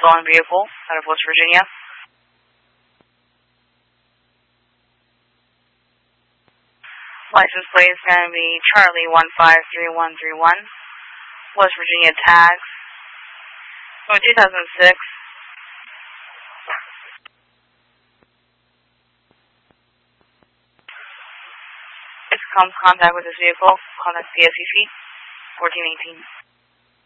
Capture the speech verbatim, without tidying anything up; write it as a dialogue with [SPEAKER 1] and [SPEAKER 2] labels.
[SPEAKER 1] stolen vehicle out of West Virginia. License plate is going to be Charlie one five three one three one. West Virginia tags. From two thousand six. If you come in contact with this vehicle, contact C S C C fourteen eighteen.